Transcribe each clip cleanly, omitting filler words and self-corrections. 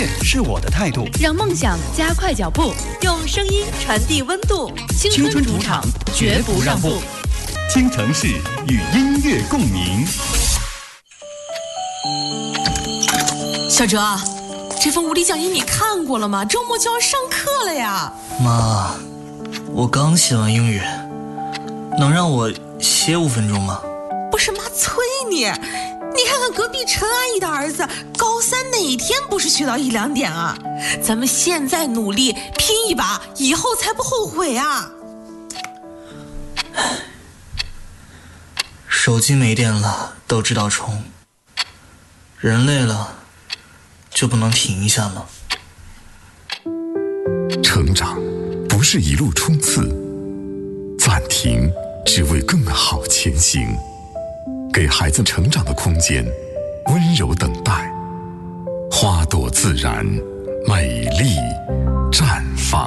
业是我的态度， 让梦想加快脚步，用声音传递温度。青春主场，绝不让步。 倾城市与音乐共鸣。 小哲，这份物理讲义你看过了吗？周末就要上课了呀。 妈，我刚写完英语，能让我歇5分钟吗？ 不是妈催你，你看看隔壁陈阿姨的儿子，高3哪天不是学到1、2点啊？咱们现在努力拼一把，以后才不后悔啊！ 手机没电了都知道充，人累了就不能停一下吗？ 成长不是一路冲刺，暂停只为更好前行。给孩子成长的空间，温柔等待，花朵自然，美丽绽放。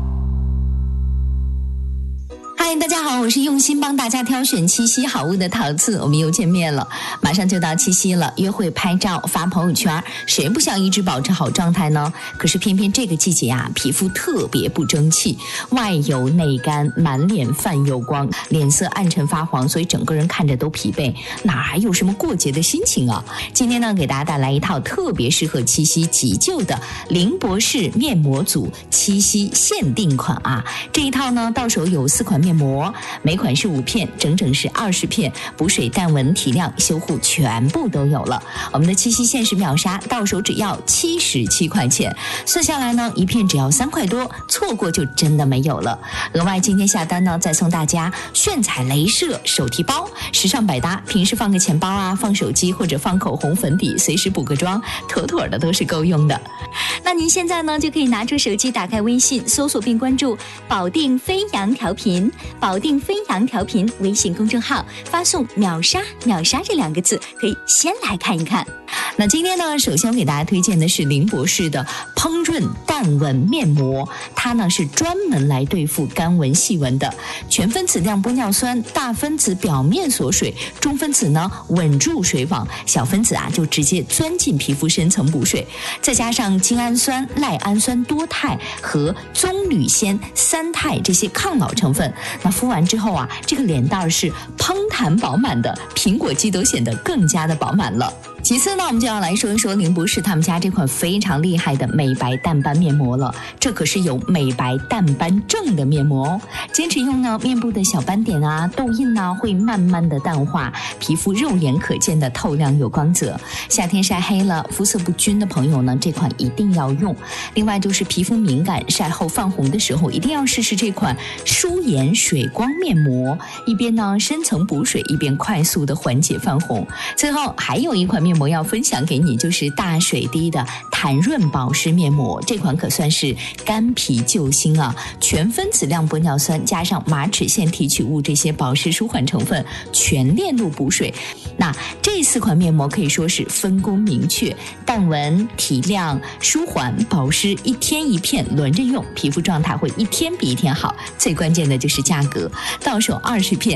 嗨，大家好，我是用心帮大家挑选七夕好物的陶瓷，我们又见面了。马上就到七夕了，约会拍照发朋友圈，谁不想一直保持好状态呢？可是偏偏这个季节啊，皮肤特别不争气，外油内干，满脸泛油光，脸色暗沉发黄，所以整个人看着都疲惫，哪还有什么过节的心情啊？今天呢，给大家带来一套特别适合七夕急救的林博士面膜组七夕限定款啊！这一套呢，到手有4款面膜，每款是5片，整整是20片，补水、淡纹、提亮、修护全部都有了。我们的七夕限时秒杀，到手只要77块钱，算下来呢，一片只要3块多，错过就真的没有了。额外今天下单呢，再送大家炫彩镭射手提包，时尚百搭，平时放个钱包啊，放手机或者放口红、粉底，随时补个妆，妥妥的都是够用的。那您现在呢，就可以拿出手机，打开微信，搜索并关注保定飞扬调频，保定飞扬调频微信公众号，发送秒杀秒杀这2个字，可以先来看一看。那今天呢，首先我给大家推荐的是林博士的烹润淡纹面膜，它呢是专门来对付干纹细纹的，全分子亮玻尿酸，大分子表面锁水，中分子呢稳住水网，小分子啊就直接钻进皮肤深层补水，再加上精氨酸、赖氨酸多肽和棕榈酰3肽这些抗老成分，那敷完之后啊，这个脸蛋是嘭弹饱满的，苹果肌都显得更加的饱满了。其次呢，我们就要来说一说林博士他们家这款非常厉害的美白淡斑面膜了。这可是有美白淡斑症的面膜哦。坚持用呢，面部的小斑点啊、痘印啊会慢慢的淡化，皮肤肉眼可见的透亮有光泽。夏天晒黑了、肤色不均的朋友呢，这款一定要用。另外就是皮肤敏感、晒后泛红的时候，一定要试试这款舒颜水光面膜，一边呢深层补水，一边快速的缓解泛红。最后还有一款面膜要分享给你，就是大水滴的弹润保湿面膜，这款可算是干皮救星啊！全分子亮玻尿酸加上马齿苋提取物这些保湿舒缓成分，全链路补水。那这4款面膜可以说是分工明确，淡纹、提亮、舒缓、保湿，一天一片轮着用，皮肤状态会一天比一天好。最关键的就是价格，到手20片